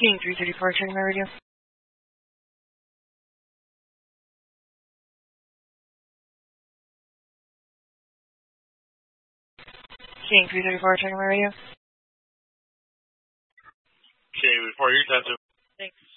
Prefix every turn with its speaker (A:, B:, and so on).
A: King 334, checking my radio. King 334, checking my radio.
B: Okay, before your attention.
A: Thanks.